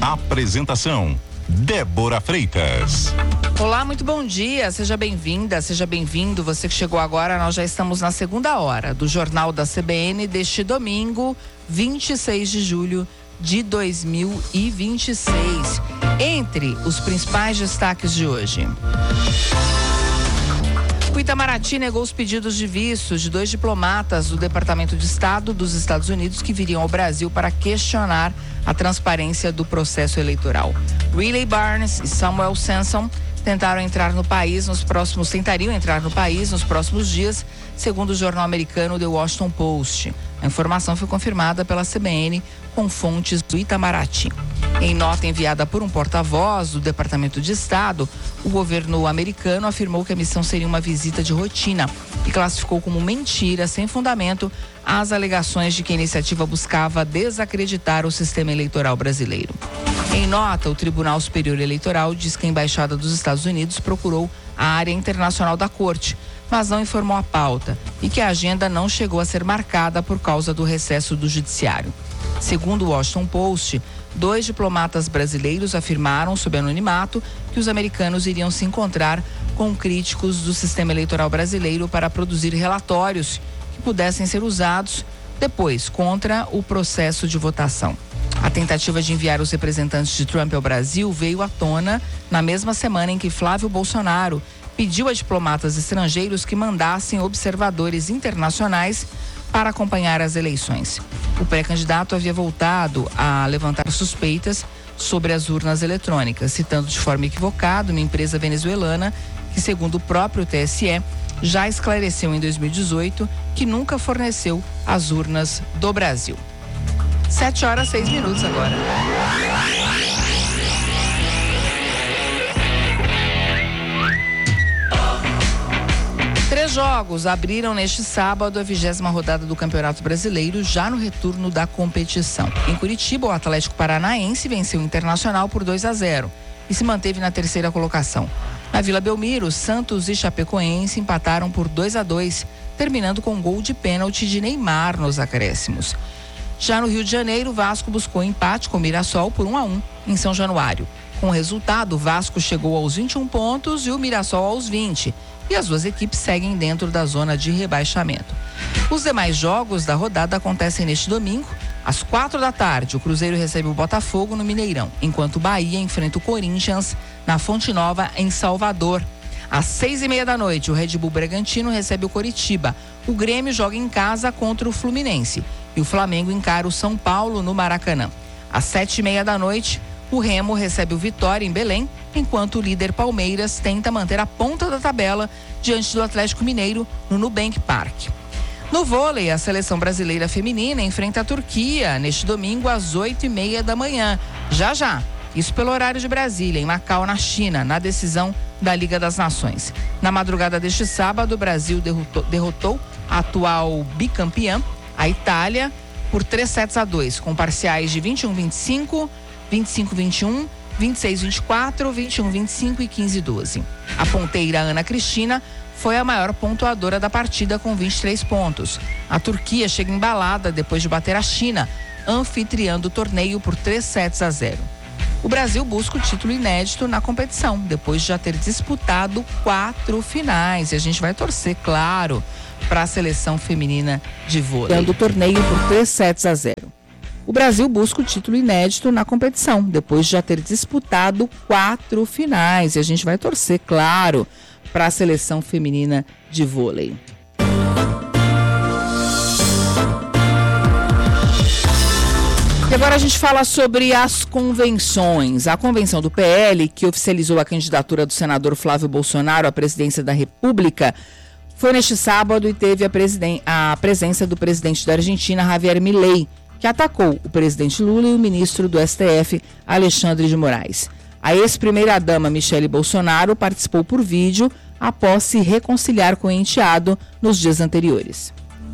Apresentação: Débora Freitas. Olá, muito bom dia, seja bem-vinda, seja bem-vindo. Você que chegou agora, nós já estamos na segunda hora do Jornal da CBN deste domingo, 26 de julho de 2026. Entre os principais destaques de hoje: o Itamaraty negou os pedidos de visto de 2 diplomatas do Departamento de Estado dos Estados Unidos que viriam ao Brasil para questionar a transparência do processo eleitoral. Riley Barnes e Samuel Sanson tentariam entrar no país nos próximos dias, segundo o jornal americano The Washington Post. A informação foi confirmada pela CBN com fontes do Itamaraty. Em nota enviada por um porta-voz do Departamento de Estado, o governo americano afirmou que a missão seria uma visita de rotina e classificou como mentira sem fundamento as alegações de que a iniciativa buscava desacreditar o sistema eleitoral brasileiro. Em nota, o Tribunal Superior Eleitoral diz que a Embaixada dos Estados Unidos procurou a área internacional da Corte, mas não informou a pauta e que a agenda não chegou a ser marcada por causa do recesso do Judiciário. Segundo o Washington Post, 2 diplomatas brasileiros afirmaram, sob anonimato, que os americanos iriam se encontrar com críticos do sistema eleitoral brasileiro para produzir relatórios que pudessem ser usados depois contra o processo de votação. A tentativa de enviar os representantes de Trump ao Brasil veio à tona na mesma semana em que Flávio Bolsonaro pediu a diplomatas estrangeiros que mandassem observadores internacionais para acompanhar as eleições. O pré-candidato havia voltado a levantar suspeitas sobre as urnas eletrônicas, citando de forma equivocada uma empresa venezuelana que, segundo o próprio TSE, já esclareceu em 2018 que nunca forneceu as urnas do Brasil. 7h06 agora. 3 jogos abriram neste sábado a 20ª rodada do Campeonato Brasileiro, já no retorno da competição. Em Curitiba, o Atlético Paranaense venceu o Internacional por 2-0 e se manteve na 3ª colocação. Na Vila Belmiro, Santos e Chapecoense empataram por 2-2, terminando com um gol de pênalti de Neymar nos acréscimos. Já no Rio de Janeiro, o Vasco buscou empate com o Mirassol por 1-1 em São Januário. Com o resultado, o Vasco chegou aos 21 pontos e o Mirassol aos 20. E as duas equipes seguem dentro da zona de rebaixamento. Os demais jogos da rodada acontecem neste domingo. Às 4h. O Cruzeiro recebe o Botafogo no Mineirão, enquanto o Bahia enfrenta o Corinthians na Fonte Nova, em Salvador. Às 6h30, o Red Bull Bragantino recebe o Coritiba. O Grêmio joga em casa contra o Fluminense. E o Flamengo encara o São Paulo no Maracanã. Às 7h30, o Remo recebe o Vitória em Belém, enquanto o líder Palmeiras tenta manter a ponta da tabela diante do Atlético Mineiro no Nubank Park. No vôlei, a seleção brasileira feminina enfrenta a Turquia neste domingo às 8h30. Já. Isso pelo horário de Brasília, em Macau, na China, na decisão da Liga das Nações. Na madrugada deste sábado, o Brasil derrotou a atual bicampeã, a Itália, por 3-2, com parciais de 21-25, 25-21, 26-24, 21-25 e 15-12. A ponteira Ana Cristina foi a maior pontuadora da partida com 23 pontos. A Turquia chega embalada depois de bater a China, anfitriã do torneio por 3-0. O Brasil busca o título inédito na competição, depois de já ter disputado 4 finais. E a gente vai torcer, claro, para a seleção feminina de vôlei. Dando o torneio por 3-0. O Brasil busca o título inédito na competição, depois de já ter disputado 4 finais. E a gente vai torcer, claro, para a seleção feminina de vôlei. E agora a gente fala sobre as convenções. A convenção do PL, que oficializou a candidatura do senador Flávio Bolsonaro à presidência da República, foi neste sábado e teve a presença do presidente da Argentina, Javier Milei, que atacou o presidente Lula e o ministro do STF, Alexandre de Moraes. A ex-primeira-dama Michele Bolsonaro participou por vídeo após se reconciliar com o enteado nos dias anteriores.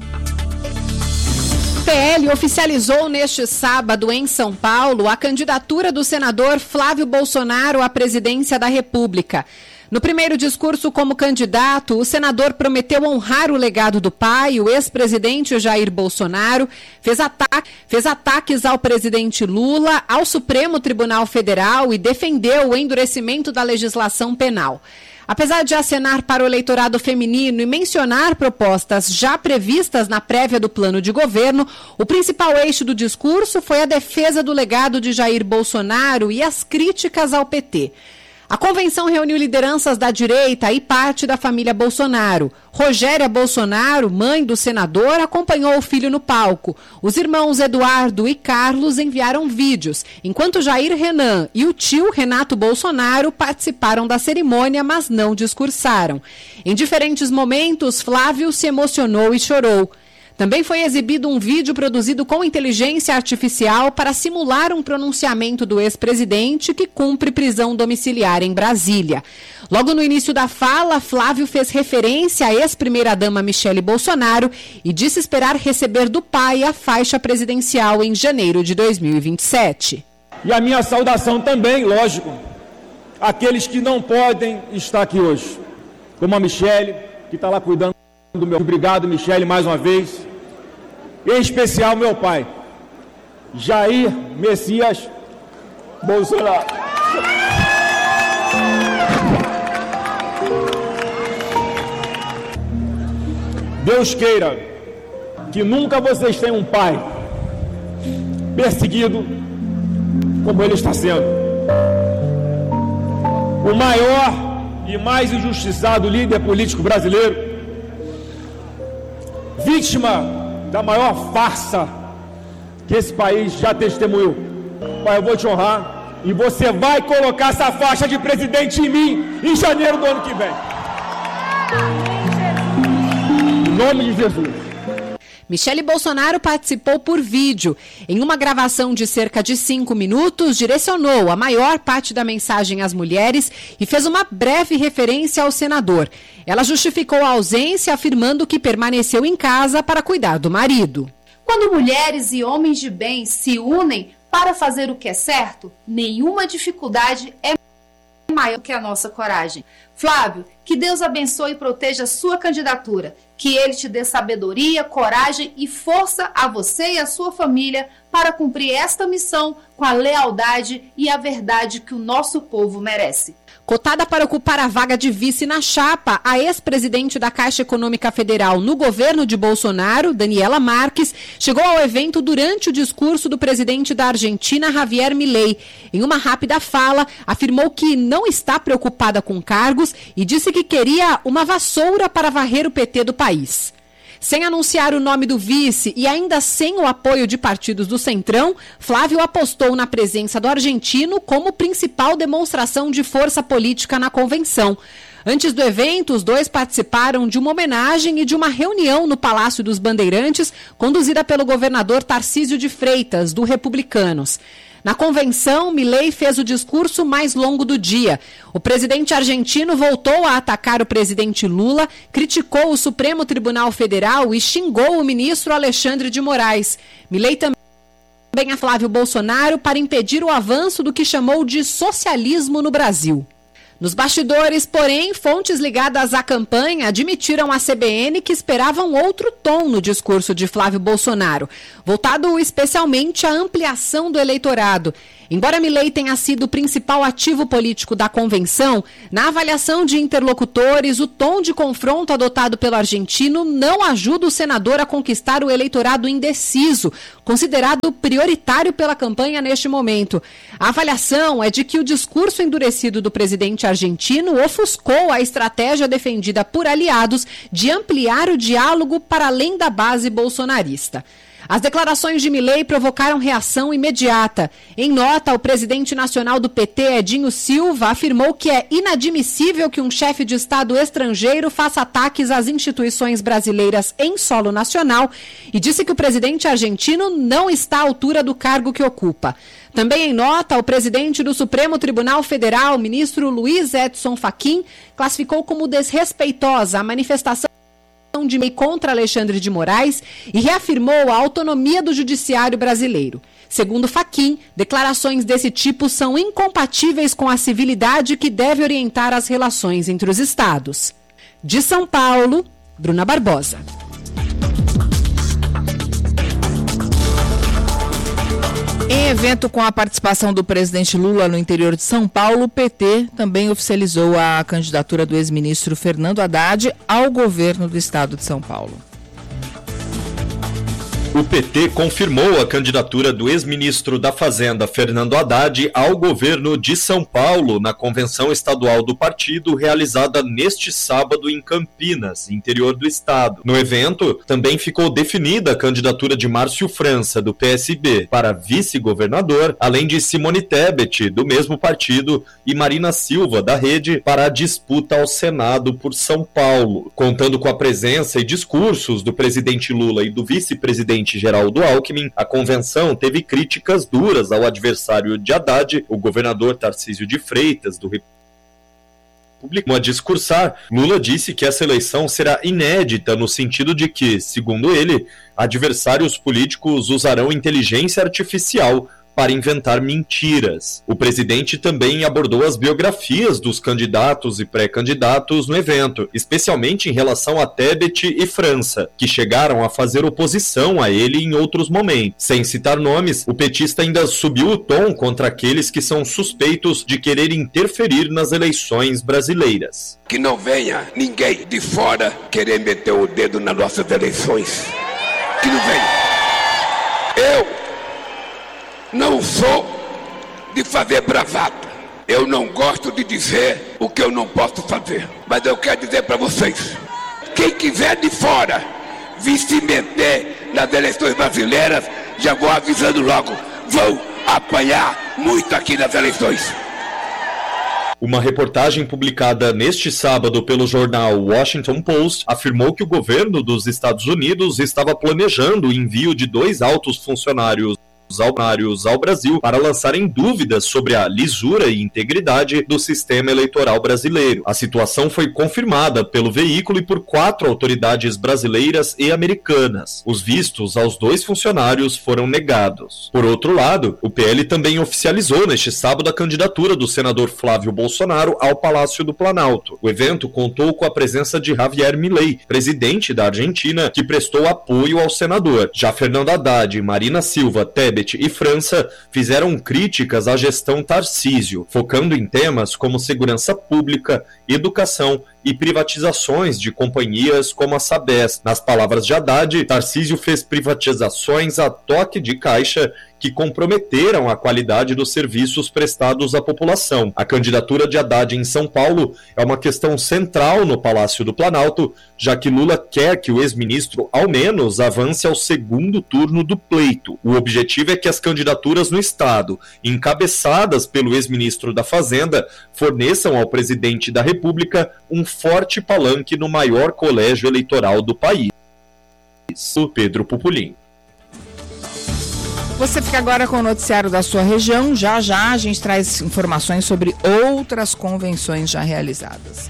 PL oficializou neste sábado em São Paulo a candidatura do senador Flávio Bolsonaro à presidência da República. No primeiro discurso como candidato, o senador prometeu honrar o legado do pai, o ex-presidente Jair Bolsonaro, fez ataques ao presidente Lula, ao Supremo Tribunal Federal e defendeu o endurecimento da legislação penal. Apesar de acenar para o eleitorado feminino e mencionar propostas já previstas na prévia do plano de governo, o principal eixo do discurso foi a defesa do legado de Jair Bolsonaro e as críticas ao PT. A convenção reuniu lideranças da direita e parte da família Bolsonaro. Rogéria Bolsonaro, mãe do senador, acompanhou o filho no palco. Os irmãos Eduardo e Carlos enviaram vídeos, enquanto Jair Renan e o tio Renato Bolsonaro participaram da cerimônia, mas não discursaram. Em diferentes momentos, Flávio se emocionou e chorou. Também foi exibido um vídeo produzido com inteligência artificial para simular um pronunciamento do ex-presidente que cumpre prisão domiciliar em Brasília. Logo no início da fala, Flávio fez referência à ex-primeira-dama Michele Bolsonaro e disse esperar receber do pai a faixa presidencial em janeiro de 2027. E a minha saudação também, lógico, àqueles que não podem estar aqui hoje, como a Michele, que está lá cuidando do meu. Obrigado, Michele, mais uma vez. Em especial, meu pai, Jair Messias Bolsonaro. Deus queira que nunca vocês tenham um pai perseguido como ele está sendo. O maior e mais injustiçado líder político brasileiro, vítima da maior farsa que esse país já testemunhou. Pai, eu vou te honrar e você vai colocar essa faixa de presidente em mim em janeiro do ano que vem. Em nome de Jesus. Michele Bolsonaro participou por vídeo. Em uma gravação de cerca de 5 minutos, direcionou a maior parte da mensagem às mulheres e fez uma breve referência ao senador. Ela justificou a ausência, afirmando que permaneceu em casa para cuidar do marido. Quando mulheres e homens de bem se unem para fazer o que é certo, nenhuma dificuldade é maior que a nossa coragem. Flávio, que Deus abençoe e proteja a sua candidatura. Que Ele te dê sabedoria, coragem e força a você e a sua família para cumprir esta missão com a lealdade e a verdade que o nosso povo merece. Cotada para ocupar a vaga de vice na chapa, a ex-presidente da Caixa Econômica Federal no governo de Bolsonaro, Daniela Marques, chegou ao evento durante o discurso do presidente da Argentina, Javier Milei. Em uma rápida fala, afirmou que não está preocupada com cargos e disse que queria uma vassoura para varrer o PT do país. Sem anunciar o nome do vice e ainda sem o apoio de partidos do Centrão, Flávio apostou na presença do argentino como principal demonstração de força política na convenção. Antes do evento, os dois participaram de uma homenagem e de uma reunião no Palácio dos Bandeirantes, conduzida pelo governador Tarcísio de Freitas, do Republicanos. Na convenção, Milei fez o discurso mais longo do dia. O presidente argentino voltou a atacar o presidente Lula, criticou o Supremo Tribunal Federal e xingou o ministro Alexandre de Moraes. Milei também a Flávio Bolsonaro para impedir o avanço do que chamou de socialismo no Brasil. Nos bastidores, porém, fontes ligadas à campanha admitiram à CBN que esperavam outro tom no discurso de Flávio Bolsonaro, voltado especialmente à ampliação do eleitorado. Embora Milei tenha sido o principal ativo político da convenção, na avaliação de interlocutores, o tom de confronto adotado pelo argentino não ajuda o senador a conquistar o eleitorado indeciso, considerado prioritário pela campanha neste momento. A avaliação é de que o discurso endurecido do presidente argentino ofuscou a estratégia defendida por aliados de ampliar o diálogo para além da base bolsonarista. As declarações de Milei provocaram reação imediata. Em nota, o presidente nacional do PT, Edinho Silva, afirmou que é inadmissível que um chefe de Estado estrangeiro faça ataques às instituições brasileiras em solo nacional e disse que o presidente argentino não está à altura do cargo que ocupa. Também em nota, o presidente do Supremo Tribunal Federal, ministro Luiz Edson Fachin, classificou como desrespeitosa a manifestação de Milei contra Alexandre de Moraes e reafirmou a autonomia do judiciário brasileiro. Segundo Fachin, declarações desse tipo são incompatíveis com a civilidade que deve orientar as relações entre os estados. De São Paulo, Bruna Barbosa. Em evento com a participação do presidente Lula no interior de São Paulo, o PT também oficializou a candidatura do ex-ministro Fernando Haddad ao governo do estado de São Paulo. O PT confirmou a candidatura do ex-ministro da Fazenda, Fernando Haddad, ao governo de São Paulo na convenção estadual do partido, realizada neste sábado em Campinas, interior do estado. No evento, também ficou definida a candidatura de Márcio França, do PSB, para vice-governador, além de Simone Tebet, do mesmo partido, e Marina Silva, da Rede, para a disputa ao Senado por São Paulo. Contando com a presença e discursos do presidente Lula e do vice-presidente Geraldo Alckmin, a convenção teve críticas duras ao adversário de Haddad, o governador Tarcísio de Freitas, do República. A discursar, Lula disse que essa eleição será inédita no sentido de que, segundo ele, adversários políticos usarão inteligência artificial para inventar mentiras. O presidente também abordou as biografias dos candidatos e pré-candidatos no evento, especialmente em relação a Tebet e França, que chegaram a fazer oposição a ele em outros momentos. Sem citar nomes, o petista ainda subiu o tom contra aqueles que são suspeitos de querer interferir nas eleições brasileiras. Que não venha ninguém de fora querer meter o dedo nas nossas eleições. Que não venha. Eu não sou de fazer bravata. Eu não gosto de dizer o que eu não posso fazer. Mas eu quero dizer para vocês, quem quiser de fora vir se meter nas eleições brasileiras, já vou avisando logo, vão apanhar muito aqui nas eleições. Uma reportagem publicada neste sábado pelo jornal Washington Post afirmou que o governo dos Estados Unidos estava planejando o envio de 2 altos funcionários ao Brasil para lançarem dúvidas sobre a lisura e integridade do sistema eleitoral brasileiro. A situação foi confirmada pelo veículo e por 4 autoridades brasileiras e americanas. Os vistos aos 2 funcionários foram negados. Por outro lado, o PL também oficializou neste sábado a candidatura do senador Flávio Bolsonaro ao Palácio do Planalto. O evento contou com a presença de Javier Milei, presidente da Argentina, que prestou apoio ao senador. Já Fernando Haddad, Marina Silva, Tebet e França fizeram críticas à gestão Tarcísio, focando em temas como segurança pública, educação e privatizações de companhias como a Sabesp. Nas palavras de Haddad, Tarcísio fez privatizações a toque de caixa que comprometeram a qualidade dos serviços prestados à população. A candidatura de Haddad em São Paulo é uma questão central no Palácio do Planalto, já que Lula quer que o ex-ministro, ao menos, avance ao segundo turno do pleito. O objetivo é que as candidaturas no Estado, encabeçadas pelo ex-ministro da Fazenda, forneçam ao presidente da República um forte palanque no maior colégio eleitoral do país. Pedro Pupulim. Você fica agora com o noticiário da sua região. Já a gente traz informações sobre outras convenções já realizadas.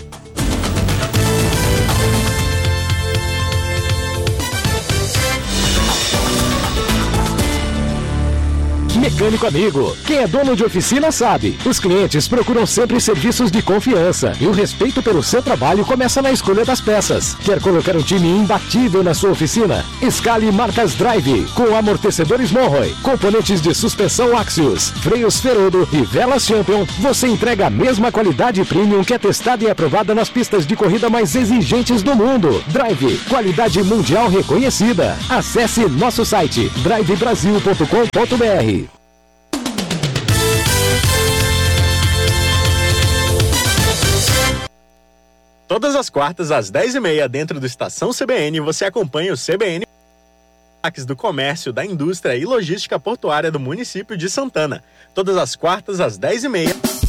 Mecânico amigo, quem é dono de oficina sabe. Os clientes procuram sempre serviços de confiança e o respeito pelo seu trabalho começa na escolha das peças. Quer colocar um time imbatível na sua oficina? Escale marcas Drive, com amortecedores Monroe, componentes de suspensão Axios, freios Ferodo e velas Champion. Você entrega a mesma qualidade premium que é testada e aprovada nas pistas de corrida mais exigentes do mundo. Drive, qualidade mundial reconhecida. Acesse nosso site drivebrasil.com.br. Todas as quartas, às 10h30, dentro do Estação CBN, você acompanha o CBN do Comércio, da Indústria e Logística Portuária do município de Santana. Todas as quartas, às 10h30.